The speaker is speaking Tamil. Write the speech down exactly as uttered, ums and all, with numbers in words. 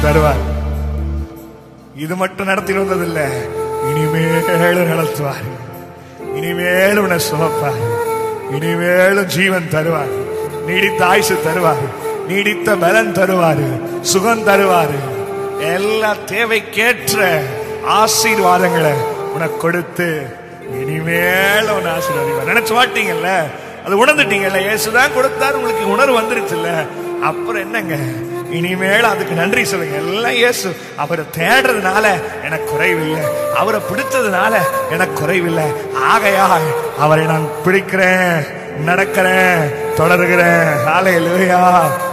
தருவார். இது மட்டும் நடத்தி வந்ததில்லை, இனிமேலும் நடத்துவார். இனிமேலும் உன்னை சுமப்பார். இனிமேலும் ஜீவன் தருவார், நீடித்த ஆயுசு தருவார், நீடித்த பலன் தருவாரு, சுகம் தருவாரு. எல்லா தேவைக்கேற்ற ஆசீர்வாதங்களை உனக்கு கொடுத்து இனிமேலும் உன்னை ஆசீர்வாதிப்பார். நினைச்சு மாட்டீங்கல்ல, அது உணர்ந்துட்டீங்கல்ல, இயேசுதான் கொடுத்தாரு, உங்களுக்கு உணர்வு வந்துருச்சுல்ல. அப்புறம் என்னங்க, இனிமேல் அதுக்கு நன்றி சொல்லுங்க. எல்லாம் இயேசு. அவரை தேடுறதுனால எனக்கு குறைவில்லை, அவரை பிடிச்சதுனால எனக்கு குறைவில்லை. ஆகையா அவரை நான் பிடிக்கிறேன், நடக்கிறேன், தொடர்கிறேன். ஹல்லேலூயா.